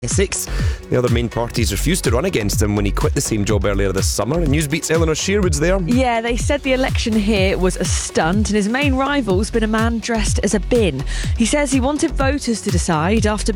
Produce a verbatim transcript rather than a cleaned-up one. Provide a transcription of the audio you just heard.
Six. The other main parties refused to run against him when he quit the same job earlier this summer. And Newsbeat's Eleanor Shearwood's there. Yeah, they said the election here was a stunt and his main rival's been a man dressed as a bin. He says he wanted voters to decide after